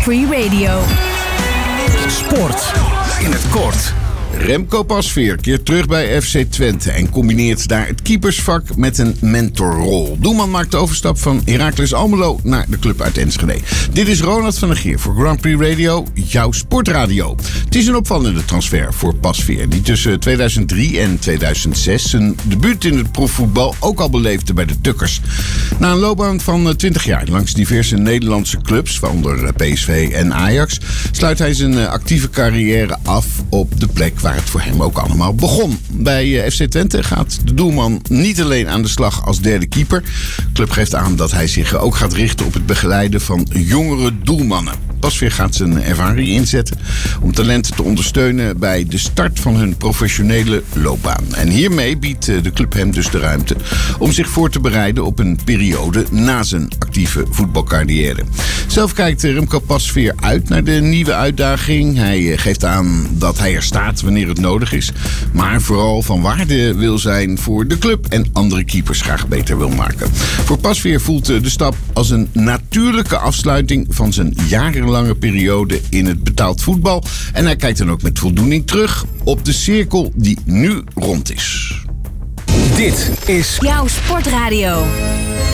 Free Radio. Sport in het kort. Remco Pasveer keert terug bij FC Twente en combineert daar het keepersvak met een mentorrol. Doelman maakt de overstap van Heracles Almelo naar de club uit Enschede. Dit is Ronald van der Geer voor Grand Prix Radio, jouw sportradio. Het is een opvallende transfer voor Pasveer, die tussen 2003 en 2006 zijn debuut in het profvoetbal ook al beleefde bij de Tukkers. Na een loopbaan van 20 jaar langs diverse Nederlandse clubs, waaronder PSV en Ajax, sluit hij zijn actieve carrière af op de plek waar het voor hem ook allemaal begon. Bij FC Twente gaat de doelman niet alleen aan de slag als derde keeper. De club geeft aan dat hij zich ook gaat richten op het begeleiden van jongere doelmannen. Pasveer gaat zijn ervaring inzetten om talenten te ondersteunen bij de start van hun professionele loopbaan. En hiermee biedt de club hem dus de ruimte om zich voor te bereiden op een periode na zijn actieve voetbalcarrière. Zelf kijkt Remco Pasveer uit naar de nieuwe uitdaging. Hij geeft aan dat hij er staat wanneer het nodig is, maar vooral van waarde wil zijn voor de club en andere keepers graag beter wil maken. Voor Pasveer voelt de stap als een natuurlijke afsluiting van zijn jarenlange periode in het betaald voetbal. En hij kijkt dan ook met voldoening terug op de cirkel die nu rond is. Dit is Jouw sportradio.